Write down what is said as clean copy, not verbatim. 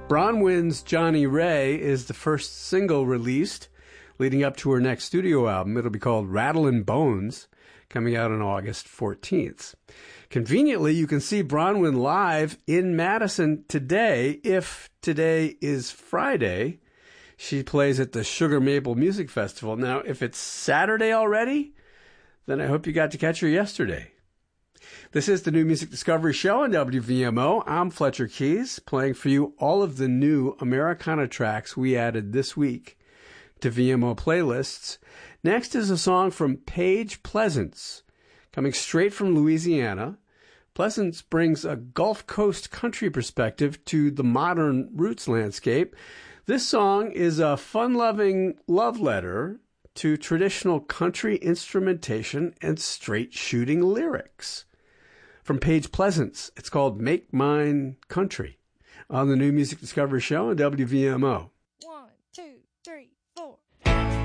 Bronwyn's Johnny Ray is the first single released leading up to her next studio album. It'll be called Rattlin' Bones, coming out on August 14th. Conveniently, you can see Bronwyn live in Madison today. If today is Friday, she plays at the Sugar Maple Music Festival. Now, if it's Saturday already, then I hope you got to catch her yesterday. This is the New Music Discovery Show on WVMO. I'm Fletcher Keys, playing for you all of the new Americana tracks we added this week to VMO playlists. Next is a song from Paige Pleasance, coming straight from Louisiana. Pleasance brings a Gulf Coast country perspective to the modern roots landscape. This song is a fun-loving love letter to traditional country instrumentation and straight-shooting lyrics. From Paige Pleasance, it's called Make Mine Country on the New Music Discovery Show on WVMO.